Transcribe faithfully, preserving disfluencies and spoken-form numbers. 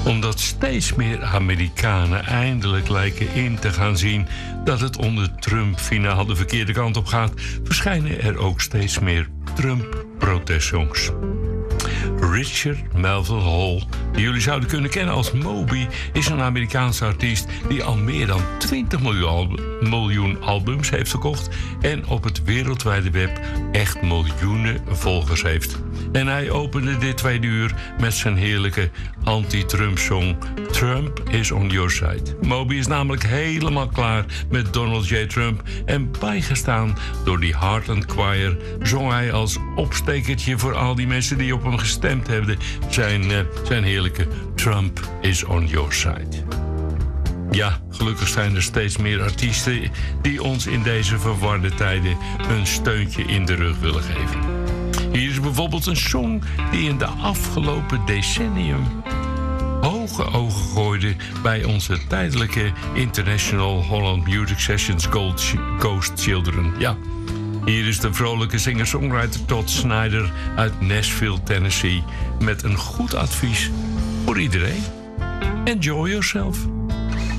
Omdat steeds meer Amerikanen eindelijk lijken in te gaan zien dat het onder Trump finaal de verkeerde kant op gaat, verschijnen er ook steeds meer Trump-protestsongs. Richard Melville Hall, die jullie zouden kunnen kennen als Moby, is een Amerikaanse artiest die al meer dan twintig miljoen albums heeft verkocht en op het wereldwijde web echt miljoenen volgers heeft. En hij opende dit tweede uur met zijn heerlijke anti-Trump-song Trump is on your side. Moby is namelijk helemaal klaar met Donald J. Trump en bijgestaan door die Heartland Choir zong hij als opstekertje voor al die mensen die op hem gestemd hebben zijn, uh, zijn heerlijke Trump is on your side. Ja, gelukkig zijn er steeds meer artiesten die ons in deze verwarde tijden een steuntje in de rug willen geven. Hier is bijvoorbeeld een song die in de afgelopen decennium hoge ogen gooide bij onze tijdelijke International Holland Music Sessions Gold Ghost Children. Ja, hier is de vrolijke singer-songwriter Todd Snyder uit Nashville, Tennessee, met een goed advies voor iedereen. Enjoy yourself.